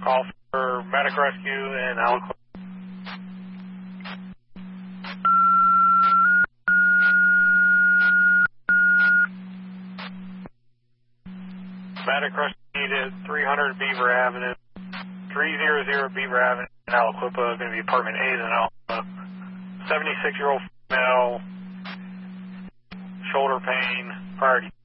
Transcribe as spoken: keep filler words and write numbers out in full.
Call for medic rescue in Aliquippa. Medic rescue needed three hundred Beaver Avenue, three hundred Beaver Avenue in Aliquippa, going to be apartment eight in Aliquippa. seventy-six-year-old female, shoulder pain, priority